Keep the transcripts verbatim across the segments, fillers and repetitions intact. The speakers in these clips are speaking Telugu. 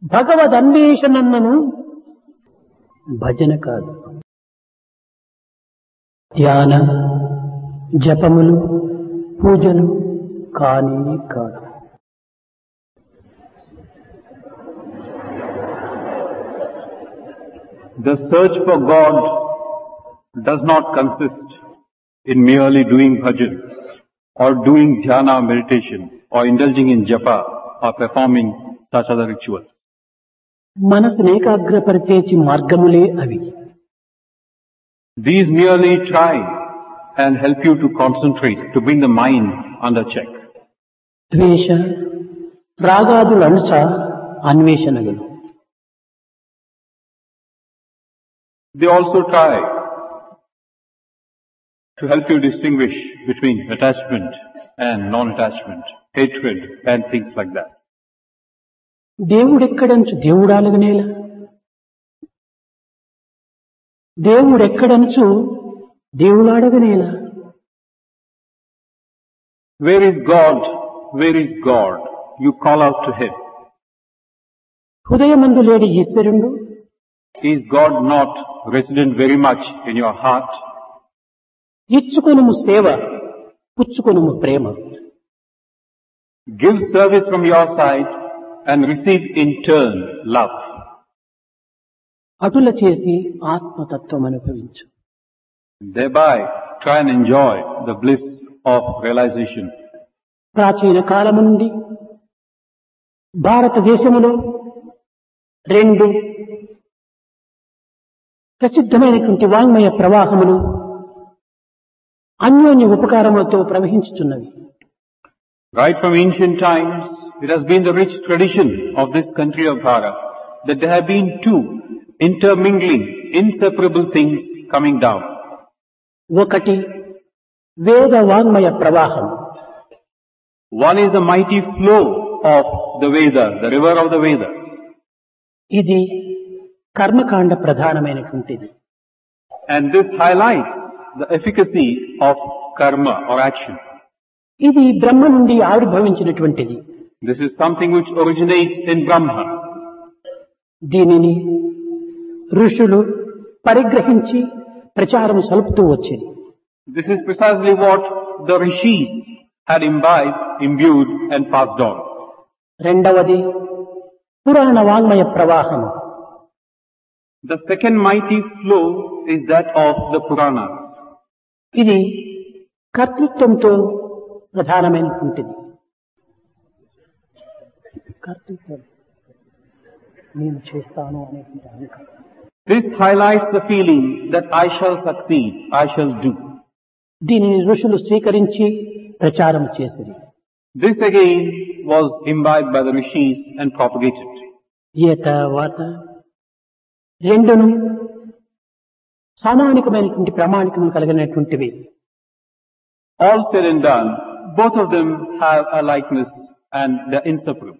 భగవద్ అన్వేషణను భజన కాదు, ధ్యాన జపములు పూజలు కానే కాదు. The search for God does not consist in merely doing bhajan or doing dhyana meditation or indulging in japa or performing such other rituals. మనసును ఏకాగ్రపరిచేచి మార్గములే అవి. These merely try and help you to concentrate, to bring the mind under check. ద్వేష రాగాదులు అణుచ అన్వేషణలు. They also try to help you distinguish between attachment and non-attachment, hatred and things like that. దేవుడెక్కడంచు దేవుడాలగనేలా, దేవుడెక్కడంచు దేవుడాడగనేలా. Where is God? Where is God? You call out to Him. హృదయమందు లేడి ఈశ్వరుడు, Is God not resident very much in your heart? ఇచ్చుకొనుము సేవ పుచ్చుకొనుము ప్రేమ. Give service from your side and receive in turn love. అటుల చేసి ఆత్మతత్వం అనుభవించు. Thereby try and enjoy the bliss of realization. ప్రాచీన కాలము నుండి భారతదేశములో రెండు ప్రసిద్ధమైనటువంటి వాంగ్మయ ప్రవాహములు అన్యోన్య ఉపకారములతో ప్రవహించుచున్నవి. Right from ancient times, it has been the rich tradition of this country of Bharat that there have been two intermingling, inseparable things coming down. ఒకటి వేద వాంగ్మయ ప్రవాహం. One is the mighty flow of the Veda, the river of the Vedas. ఇది కర్మకాండ ప్రధానమైనటువంటిది. And this highlights the efficacy of karma or action. ఇది బ్రహ్మ నుండి ఆవిర్భవించినటువంటిది. This is something which originates in Brahma. దీనిని ఋషులు పరిగ్రహించి ప్రచారం సలుపుతూ వచ్చేది. This is precisely what the rishis had imbibed, imbued and passed on. రెండవది పురాణ వాంగ్మయ ప్రవాహం. The second mighty flow is that of the Puranas. ఇది కర్తృత్వంతో ప్రధానమైనటువంటిది. కర్తృత్వం నేను చేస్తాను అనేటువంటి అహంకారం. This highlights the feeling that I shall succeed, I shall do. దీనిని ఋషులు స్వీకరించి ప్రచారం చేసిరి. This again was imbibed by the rishis and propagated. ఏ తర్వాత రెండును సామానికమైనటువంటి ప్రామాణికము కలిగినటువంటివి. All said and done, both of them have a likeness and they're inseparable.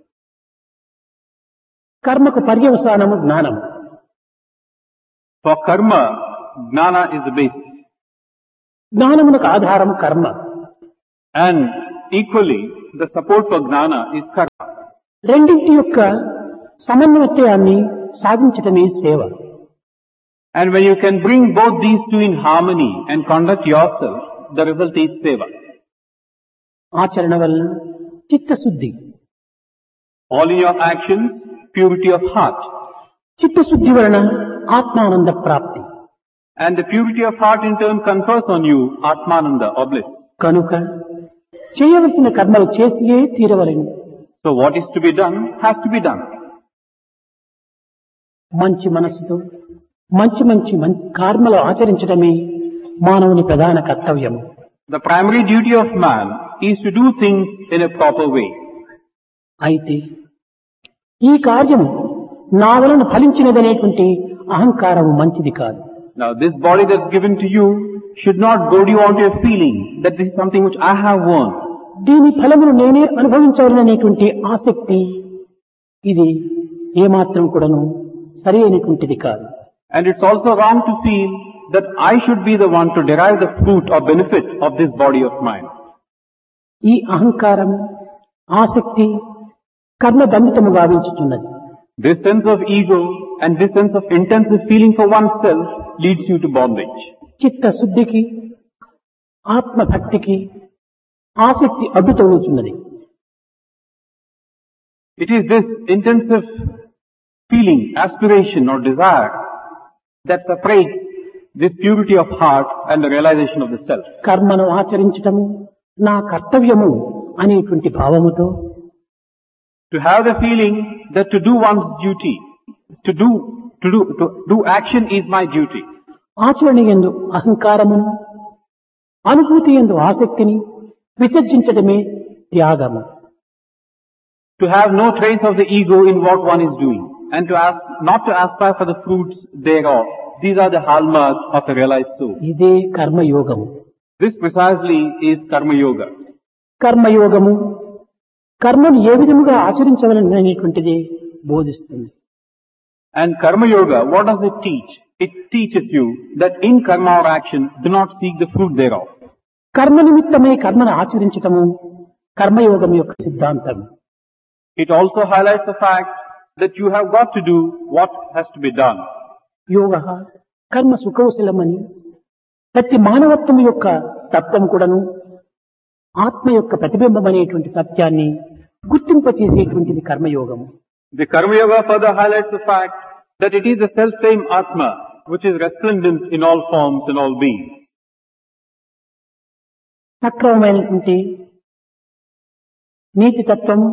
కర్మకు పర్యవసానము జ్ఞానము. For karma, gnana is the basis. జ్ఞానమునకు ఆధారము కర్మ. And equally, the support for gnana is karma. రెండింటి యొక్క సమన్వయాన్ని సాధించటమే సేవ. And when you can bring both these two in harmony and conduct yourself, the result is seva. ఆచరణ వలన చిత్తశుద్ధి. All in your actions, purity of heart. చిత్తశుద్ధి వలన ఆత్మానంద ప్రాప్తి. And the purity of heart in turn confers on you atmananda or bliss. కనుక చేయవలసిన కర్మలు చేసియే తీరవలెను. So what is to be done has to be done. మంచి మనసుతో మంచి మంచి కర్మలు ఆచరించడమే మానవుని ప్రధాన కర్తవ్యము. The primary duty of man is to do things in a proper way. అయితే ఈ కార్యము నా వలన ఫలించినదనేటువంటి అహంకారము మంచిది కాదు. Now this body that's given to you should not goad you onto a feeling that this is something which I have won. దీని ఫలమును నేనే అనుభవించాలనేటువంటి ఆసక్తి ఇది ఏమాత్రం కూడాను సరి అయినటువంటిది కాదు. And it's also wrong to feel that I should be the one to derive the fruit or benefit of this body of mine. ఈ అహంకారం ఆసక్తి కర్మ బంధితము గావించుచున్నది. This sense of ego and this sense of intensive feeling for oneself leads you to bondage. చిత్త శుద్ధికి ఆత్మభక్తికి ఆసక్తి అడ్డు తగులుతున్నది. It is this intensive feeling, aspiration or desire that separates this purity of heart and the realization of the self. కర్మను ఆచరించటము నా కర్తవ్యము అనేటువంటి భావముతో To have the feeling that to do one's duty, to do, to do, to do action is my duty. ఆచరణ యందు అహంకారమును అనుభూతి యందు ఆసక్తిని విసర్జించడమే త్యాగము. To have no trace of the ego in what one is doing and to ask, not to aspire for the fruits thereof. These are the hallmarks of a realized soul. ఇదే కర్మయోగము. This precisely is karma yoga. కర్మయోగము కర్మను ఏ విధముగా ఆచరించవలన అనేటువంటిది బోధిస్తుంది. And karma yoga, what does it teach? It teaches you that in karma or action, do not seek the fruit thereof. కర్మ నిమిత్తమే కర్మను ఆచరించటము కర్మయోగం యొక్క సిద్ధాంతం. It also highlights the fact that you have got to do what has to be done. యోగ కర్మ సుకౌశలమని ప్రతి మానవత్వం యొక్క తత్వం కూడాను ఆత్మ యొక్క ప్రతిబింబం అనేటువంటి సత్యాన్ని గుర్తింపచేసేటువంటిది కర్మయోగము. The karma yoga further highlights the fact that it is the self-same Atma which is resplendent in all forms and all beings. సక్రమమైనటువంటి నీతి తత్వము,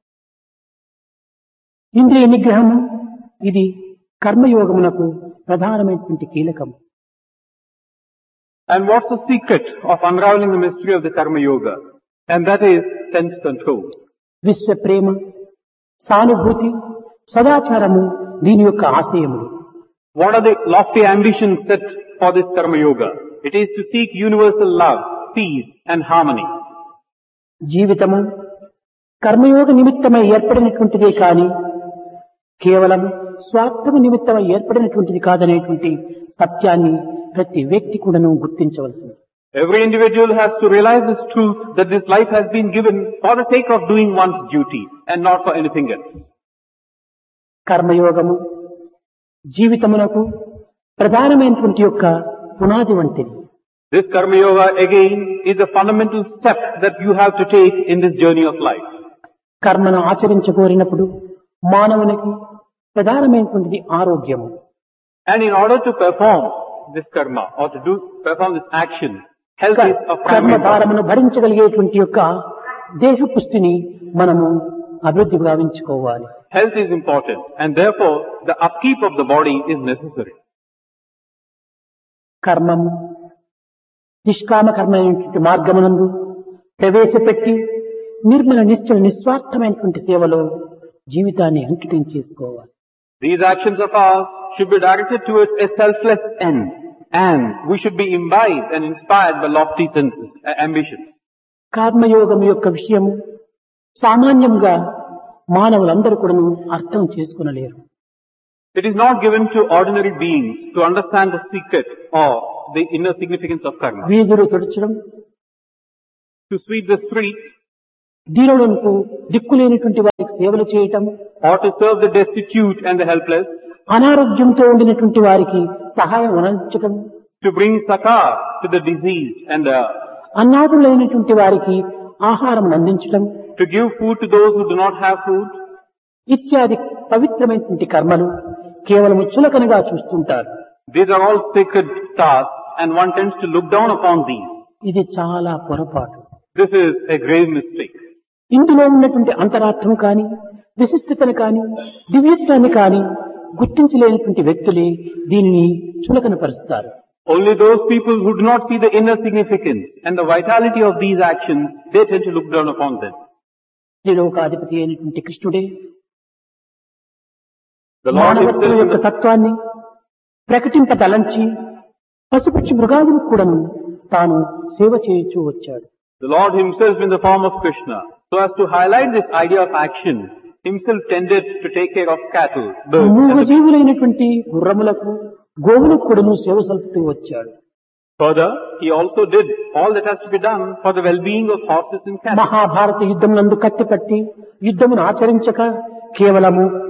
ఇంద్రియ నిగ్రహము ఇది కర్మయోగమునకు ప్రధానమైనటువంటి కీలకము. And what's the secret of unraveling the mystery of the karma yoga? And that is sense control. విశ్వ ప్రేమ, సానుభూతి, సదాచారము దీని యొక్క ఆశయములు. What are the lofty ambitions set for this karma yoga? It is to seek universal love, peace and harmony. జీవితము కర్మయోగ నిమిత్తమై ఏర్పడినటువంటిదే కాని కేవలం స్వార్థము నిమిత్తమై ఏర్పడినటువంటిది కాదనేటువంటి సత్యాన్ని ప్రతి వ్యక్తి కూడాను గుర్తించవలసింది. Every individual has to realize this truth that this life has been given for the sake of doing one's duty and not for anything else. కర్మయోగము జీవితమునకు ప్రధానమైనటువంటి యొక్క పునాది వంటిది. This karma yoga again is the fundamental step that you have to take in this journey of life. కర్మను ఆచరించగోరినప్పుడు మానవునికి ప్రధానమైనటువంటిది ఆరోగ్యము. And in order to perform this karma or to do perform this action, health is a కర్మ primary భారమును purpose. భరించగలిగేటువంటి యొక్క దేహ పుష్టిని మనము అభివృద్ధి గావించుకోవాలి. Health is important and therefore the upkeep of the body is necessary. కర్మము నిష్కామ కర్మ అయినటువంటి మార్గమునందు ప్రవేశపెట్టి నిర్మల నిశ్చల నిస్వార్థమైనటువంటి సేవలో జీవితాన్ని అంకితం చేసుకోవాలి. These actions of ours should be directed towards a selfless end and we should be imbibed and inspired by lofty senses, uh, ambitions. కర్మయోగం యొక్క విషయము సామాన్యంగా మానవులందరూ కూడాను అర్థం చేసుకునలేరు. It is not given to ordinary beings to understand the secret or the inner significance of karma. వీధులు తుడచడం, To sweep the street దీనులకు దిక్కులేనటువంటి వారికి సేవలు చేయటం, or to serve the destitute and the helpless, అనారోగ్యంతో ఉండినటువంటి వారికి సహాయం అందించటం, to bring succor to the diseased and the, అన్నాథులైనటువంటి వారికి ఆహారం అందించటం to give food to those who do not have food. ఇత్యాది పవిత్రమైనటువంటి కర్మలు కేవలం చులకనగా చూస్తుంటారు. These are all sacred tasks and one tends to look down upon these. ఇది చాలా పొరపాటు. This is a grave mistake. ఇందులో ఉన్నటువంటి అంతరార్థం కాని విశిష్టతను కాని దివ్యత్వాన్ని కాని గుర్తించలేనటువంటి వ్యక్తులే దీనిని చులకనపరుస్తారు. Only those people who do not see the inner significance and the vitality of these actions, they tend to look down upon them. త్రిలోకాధిపతి అయినటువంటి కృష్ణుడే The Lord మానవత్వం himself, యొక్క తత్వాన్ని ప్రకటింపదలంచి పశుపక్షి మృగాదులకు కూడాను తాను సేవ చేయొచ్చు వచ్చాడు. the Lord himself in the form of Krishna, so as to highlight this idea of action, himself tended to take care of cattle, birds, and the beasts. మూగజీవులైనటువంటి గుర్రములకు గోవులకు కూడాను సేవ సల్పుతూ వచ్చాడు. Further, he also did all that has to be done for the well-being of horses and cattle. Mahabharata యుద్ధం నందు కత్తిపట్టి యుద్ధమును ఆచరించక కేవలము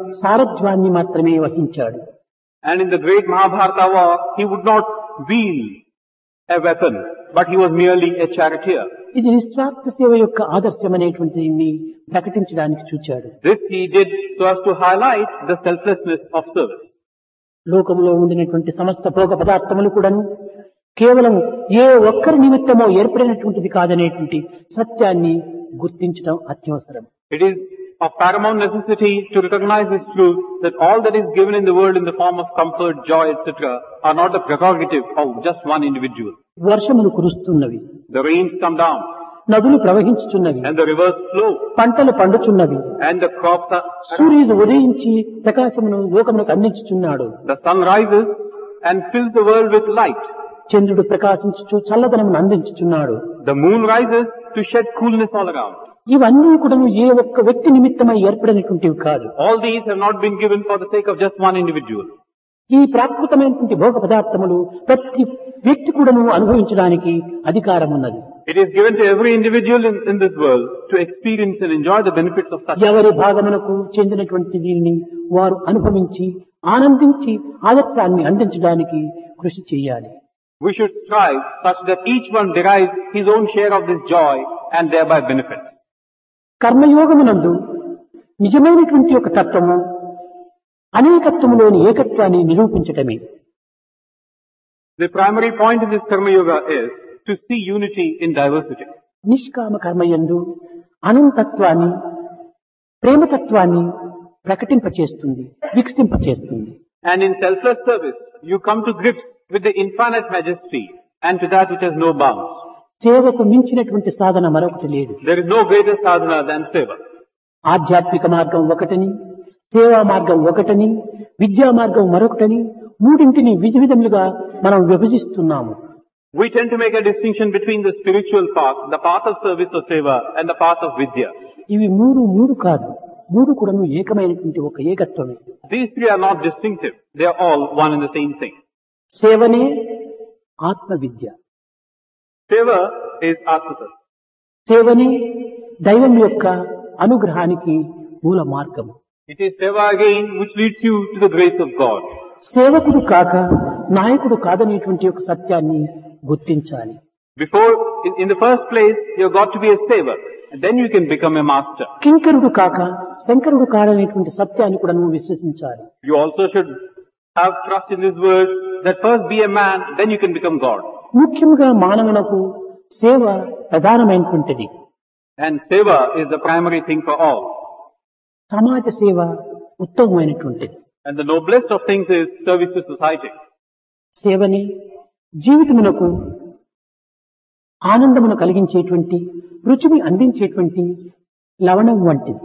సారథ్యాన్ని మాత్రమే వహించాడు. And in the great Mahabharata war, he would not wield a weapon, but he was merely a charioteer. ఇది నిస్వార్థ సేవ యొక్క ఆదర్శం అనేటువంటిది ప్రకటించడానికి చూచాడు. This he did so as to highlight the selflessness of service. లోకంలో ఉండినటువంటి సమస్త భోగ పదార్థములు కూడాను కేవలం ఏ ఒక్కరి నిమిత్తమో ఏర్పడినటువంటిది కాదనేటువంటి సత్యాన్ని గుర్తించడం అత్యవసరం. It is of paramount necessity to recognize this truth that all that is given in the world in the form of comfort, joy, et cetera are not the prerogative of just one individual. వర్షములు కురుస్తున్నవి, The rains come down నదులు ప్రవహించుచున్నవి, and the rivers flow పంటలు పండుచున్నవి, and the crops are... సూర్యుడు ఉదయించి ప్రకాశమును లోకమునకు అందించుచున్నాడు. The sun rises and fills the world with light. చంద్రుడు ప్రకాశించుచు చల్లదనమును అందించుచున్నాడు. The moon rises to shed coolness all around. ఇవన్నీ కూడా ఏ ఒక్క వ్యక్తి నిమిత్తమై ఏర్పడినటువంటివి కాదు. All these have not been given for the sake of just one individual. ఈ ప్రాకృతమైనటువంటి భోగ పదార్థములు ప్రతి వ్యక్తి కూడాను అనుభవించడానికి అధికారం ఉన్నది. It is given to every individual in, in this world to experience and enjoy the benefits of such. ఎవరి భాగమునకు చెందినటువంటి దీనిని వారు అనుభవించి ఆనందించి ఆదర్శాన్ని అందించడానికి కృషి చేయాలి. We should strive such that each one derives his own share of this joy and thereby benefits. కర్మయోగమునందు నిజమైనటువంటి ఒక తత్వము అనేకత్వములోని ఏకత్వాన్ని నిరూపించటమే. The primary point in this Karma Yoga is to see unity in diversity. నిష్కామ కర్మయందు అనంతత్వాన్ని ప్రేమతత్వాన్ని ప్రకటింపచేస్తుంది, వికసింపచేస్తుంది. And in selfless service, you come to grips with the infinite majesty and to that which has no bounds. సేవకు మించినటువంటి సాధన మరొకటి లేదు. There is no greater sadhana than seva. ఆధ్యాత్మిక మార్గం ఒకటని, సేవా మార్గం ఒకటని, విద్యా మార్గం మరొకటని, మూడింటిని విధ విధములుగా మనం విభజిస్తున్నాము. We tend to make a distinction between the spiritual path, the path of service or seva, and the path of vidya. ఇవి మూడు మూడు కాదు, మూడు కూడా ఏకమైనటువంటి ఒక ఏకత్వమే. These three are not distinctive. They are all one and the same thing. సేవనే ఆత్మ విద్య, Seva is Atmatattva. సేవనే దైవం యొక్క అనుగ్రహానికి మూల మార్గం. It is seva again which leads you to the grace of God. సేవకుడు కాక నాయకుడు కాదనేటువంటి ఒక సత్యాన్ని గుర్తించాలి. Before, in, in the first place, you've got to be a saver. And then you can become a master. కింకరుడు కాక శంకరుడు కాదనేటువంటి సత్యాన్ని కూడా నువ్వు విశ్వసించాలి. You also should have trust in these words that first be a man, then you can become God. ముఖ్యంగా మానవునకు సేవ ప్రధానమైనటువంటిది. And seva is the primary thing for all. సమాజ సేవ ఉత్తమమైనటువంటిది. And the noblest of things is service to society. సేవని జీవితమునకు ఆనందమును కలిగించేటువంటి, రుచిని అందించేటువంటి లవణం వంటిది.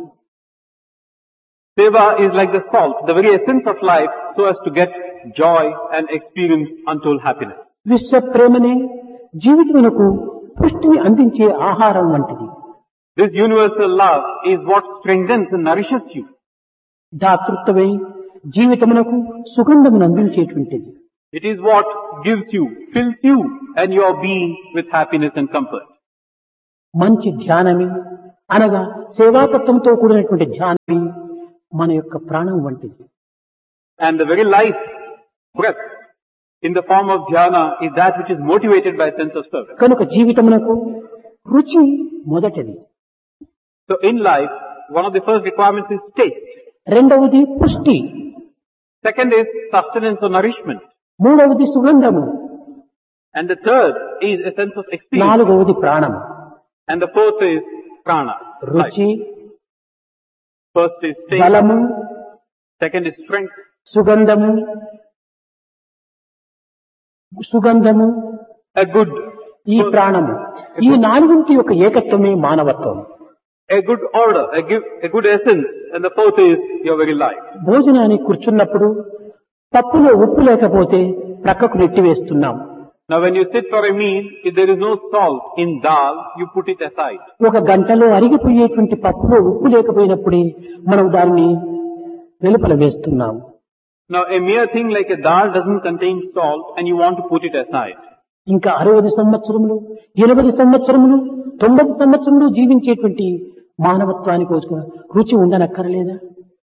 Seva is like the salt, the very essence of life, so as to get joy and experience untold happiness. విశ్వ ప్రేమనే జీవితమునకు పుష్టిని అందించే ఆహారం వంటిది. This universal love is what strengthens and nourishes you. దాతృత్వమే జీవితమునకు సుగంధమును అందించేటువంటిది. It is what gives you, fills you and your being with happiness and comfort. మంచి ధ్యానమే అనగా సేవాతత్వంతో కూడినటువంటి ధ్యానమే మన యొక్క ప్రాణం వంటిది. And the very life, breath, in the form of dhyana is that which is motivated by a sense of service. కనుక జీవితమునకు రుచి మొదటిది. So in life, one of the first requirements is taste. రెండవది పుష్టి, Second is sustenance or nourishment. మూడవది సుగంధము, And the third is a sense of experience. నాలుగవది ప్రాణం. And the fourth is prana. Life. రుచి, First is taste. బలము, Second is strength. సుగంధము, సుగంధము, A good, ఈ ప్రాణము, ఈ నాలుగింటి యొక్క ఏకత్వమే మానవత్వం. a good order, a, give, a good essence. And the fourth is your very life. భోజనానికి కూర్చున్నప్పుడు పప్పులో ఉప్పు లేకపోతే ప్రక్కకు నెట్టివేస్తున్నాం. Now when you sit for a meal, if there is no salt in dal, you put it aside. ఒక గంటలో అరిగిపోయేటువంటి పప్పులో ఉప్పు లేకపోయినప్పుడే మనం దాన్ని వెలుపల వేస్తున్నాం. Now a mere thing like a dal doesn't contain salt and you want to put it aside. ఇంకా అరవై సంవత్సరములు, ఎనభై సంవత్సరములు, తొంభై సంవత్సరములు జీవించేటువంటి మానవత్వానికి రుచి ఉండనక్కర్లేదా?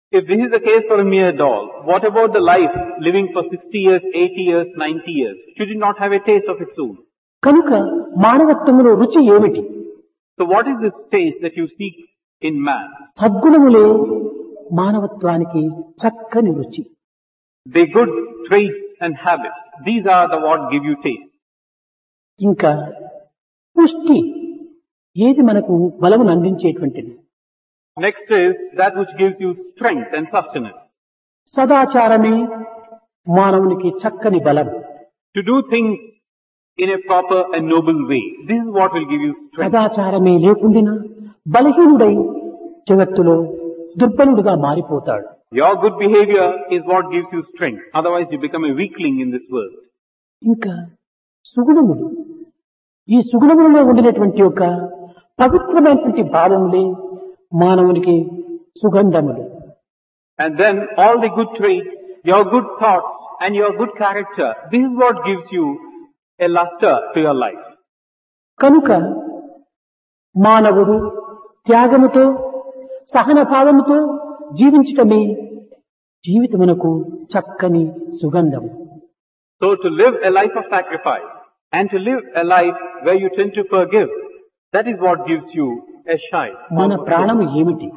If this is the case for a mere doll, what about the life living for sixty years, eighty years, ninety years? Should it not have a taste of its own? కనుక మానవత్వములో రుచి ఏమిటి? So what is this taste that you seek in man? సద్గుణములే మానవత్వానికి చక్కని రుచి. The good traits and habits. These are the what give you taste. ఇంకా పుష్టి ఏది మనకు బలమును అందించేటువంటిది. Next is that which gives you strength and sustenance. సదాచారమే మానవునికి చక్కని బలం. To do things in a proper and noble way. This is what will give you strength. సదాచారమే లేకుండా బలహీనుడై జగత్తులో దుర్బలుడుగా మారిపోతాడు. Your good behavior is what gives you strength. Otherwise you become a weakling in this world. ఇంకా సుగుణములు, ఈ సుగుణములలో ఉండినటువంటి యొక్క పవిత్రమైనటువంటి భావములే మానవునికి సుగంధములు. And then all the good traits, your good thoughts and your good character, this is what gives you a luster to your life. కనుక మానవుడు త్యాగముతో సహన భావముతో జీవించటమే జీవితమునకు చక్కని సుగంధము. So to live a life of sacrifice and to live a life where you tend to forgive, that is what gives you a shine. మన ప్రాణము ఏమిటి?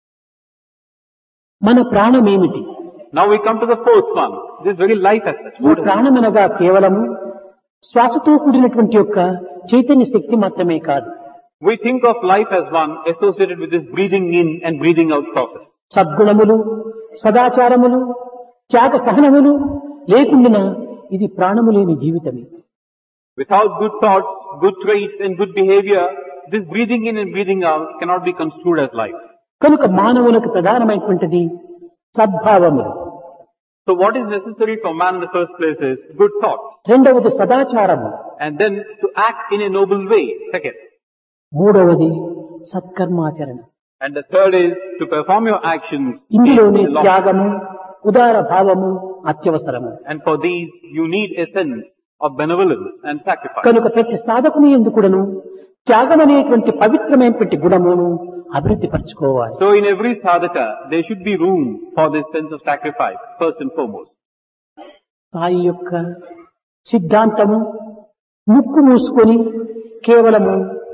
మన ప్రాణం ఏమిటి? Now we come to the fourth one. This very life as such. ఈ ప్రాణమనగా కేవలము శ్వాసతో కూడినటువంటి యొక్క చైతన్య శక్తి మాత్రమే కాదు. We think of life as one associated with this breathing in and breathing out process. సద్గుణములు, సదాచారములు, త్యాగ సహనములు లేకుండా ఇది ప్రాణము లేని జీవితమే. Without good thoughts, good traits and good behavior, this breathing in and breathing out cannot be construed as life. కనుక మానవులకు ప్రధానమైనటువంటిది సద్భావములు. So what is necessary for man in the first place is good thoughts. రెండవది సదాచారము. And then to act in a noble way, second. మూడవది సత్కర్మాచరణ. And the third is to perform your actions ఇందులోనే in law. త్యాగము, ఉదార భావము అత్యవసరము. And for these you need a sense of benevolence and sacrifice. కనుక ప్రతి సాధకుని ఎందుకుడను త్యాగం అనేటువంటి పవిత్రమైనటువంటి గుణమును అభివృద్ధి పరచుకోవాలి. So in every sadhaka there should be room for this sense of sacrifice, first and foremost. Sai యొక్క సిద్ధాంతము ముక్కు మూసుకొని కేవలము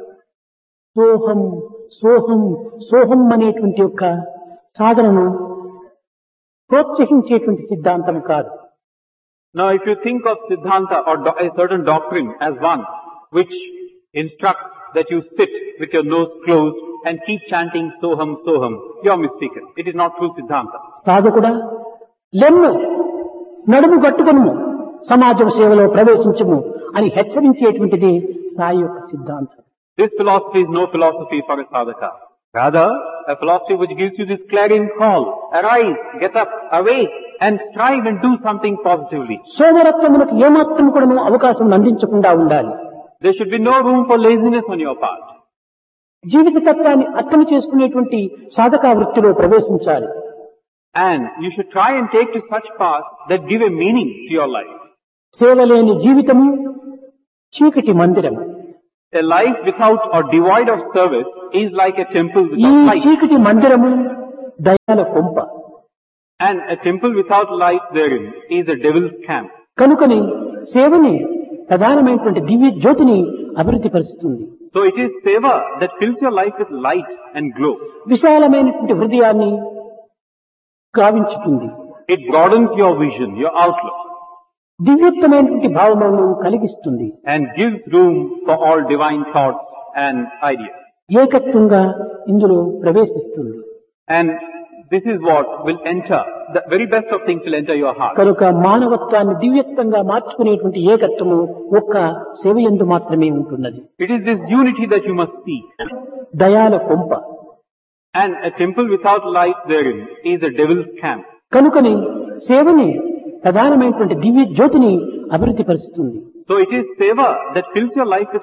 సోహం సోహం సోహం అనేటువంటి యొక్క సాధనను ప్రోత్సహించేటువంటి సిద్ధాంతం కాదు. Now if you think of Siddhanta or do- a certain doctrine as one which instructs that you sit with your nose closed and keep chanting Soham Soham, you are mistaken. It is not true Siddhanta. సాధకుడా లెమ్ము నడుము గట్టుకొనుము సమాజం సేవలో ప్రవేశించుము అని హెచ్చరించేటువంటిది సాయి యొక్క సిద్ధాంతం. This philosophy is no philosophy for a sadhaka. Rather, a philosophy which gives you this clarion call, arise, get up, awake and strive and do something positively. సోమరత్వములకు ఏమాత్రం కూడా అవకాశం అందించకుండా ఉండాలి. There should be no room for laziness on your part. జీవిత తత్వాన్ని అర్థం చేసుకునేటువంటి సాధకా వృత్తిలో ప్రవేశించాలి. And you should try and take to such paths that give a meaning to your life. సేవలేని జీవితము చీకటి మందిరము. A life without or devoid of service is like a temple ఈ without light. చీకటి మందిరము దయాల కొంప. And a temple without light therein is a devil's camp. కనుకని సేవని ప్రధానమైనటువంటి దివ్య జ్యోతిని అభివృద్ధి పరుస్తుంది. So it is seva that fills your life with light and glow. విశాలమైనటువంటి హృదయాన్ని గావించుతుంది. It broadens your vision, your outlook, దివ్యత్వమైనటువంటి భావములను కలిగిస్తుంది. and gives room for all divine thoughts and ideas. ఏకత్వంగా ఇందులో ప్రవేశిస్తుంది. And this is what will enter, the very best of things will enter your heart. కనుక మానవత్వాన్ని దివ్యత్వంగా మార్చుకునేటువంటి ఏకత్వము ఒక్క సేవయందు మాత్రమే ఉంటున్నది. It is this unity that you must seek. దయాల కొంప. And a temple without light therein is a devil's camp. కనుకని సేవని ప్రధానమైనటువంటి దివ్య జ్యోతిని అభివృద్ధి పరుస్తుంది. So it is seva that fills your life with